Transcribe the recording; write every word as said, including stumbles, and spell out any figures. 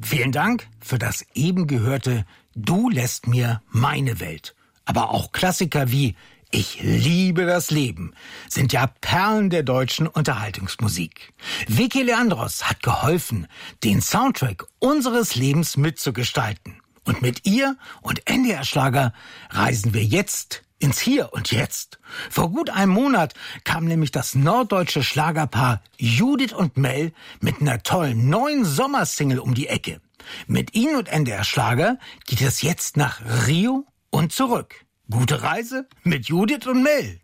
Vielen Dank für das eben gehörte Du lässt mir meine Welt. Aber auch Klassiker wie Ich liebe das Leben sind ja Perlen der deutschen Unterhaltungsmusik. Vicky Leandros hat geholfen, den Soundtrack unseres Lebens mitzugestalten. Und mit ihr und N D R Schlager reisen wir jetzt ins Hier und Jetzt. Vor gut einem Monat kam nämlich das norddeutsche Schlagerpaar Judith und Mel mit einer tollen neuen Sommersingle um die Ecke. Mit ihnen und N D R Schlager geht es jetzt nach Rio und zurück. Gute Reise mit Judith und Mel.